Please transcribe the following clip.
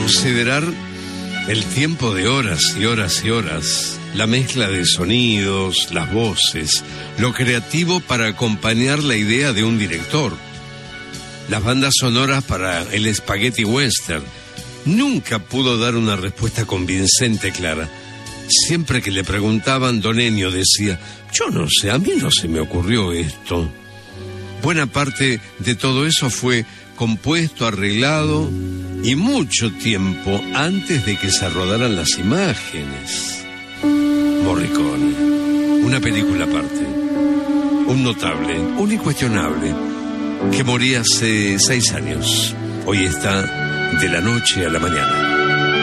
considerar el tiempo de horas y horas y horas, la mezcla de sonidos, las voces, lo creativo para acompañar la idea de un director, las bandas sonoras para el spaghetti western. Nunca pudo dar una respuesta convincente, Clara. Siempre que le preguntaban, don Ennio decía: yo no sé, a mí no se me ocurrió esto. Buena parte de todo eso fue compuesto, arreglado y mucho tiempo antes de que se rodaran las imágenes. Morricone, una película aparte, un notable, un incuestionable, que moría hace 6 años. Hoy está de la noche a la mañana.